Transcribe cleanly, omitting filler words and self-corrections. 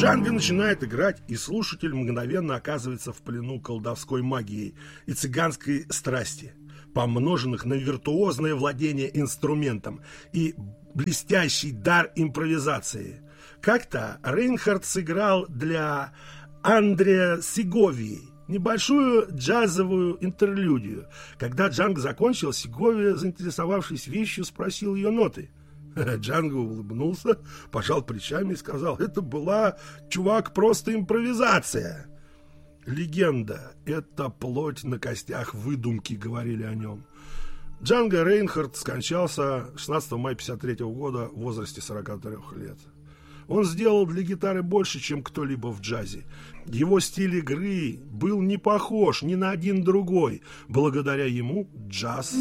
Джанго начинает играть, и слушатель мгновенно оказывается в плену колдовской магией и цыганской страсти, помноженных на виртуозное владение инструментом и блестящий дар импровизации. Как-то Рейнхард сыграл для Андреа Сеговии небольшую джазовую интерлюдию. Когда Джанго закончил, Сеговия, заинтересовавшись вещью, спросил ее ноты. Джанго улыбнулся, пожал плечами и сказал: это была, чувак, просто импровизация. Легенда — это плоть на костях выдумки, говорили о нем. Джанго Рейнхард скончался 16 мая 1953 года в возрасте 43 лет. Он сделал для гитары больше, чем кто-либо в джазе. Его стиль игры был не похож ни на один другой. Благодаря ему джаз